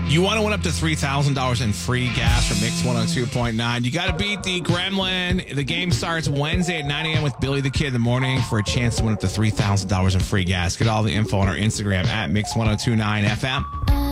You want to win up to $3,000 in free gas from Mix 102.9. You got to beat the Gremlin. The game starts Wednesday at 9 a.m. with Billy the Kid in the morning for a chance to win up to $3,000 in free gas. Get all the info on our Instagram at Mix 102.9 FM.